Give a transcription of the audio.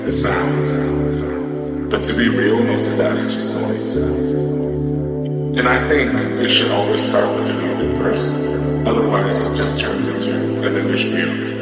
the sounds. But to be real, most of that is just noise. And I think it should always start with the music first. Otherwise, it just turns into an industry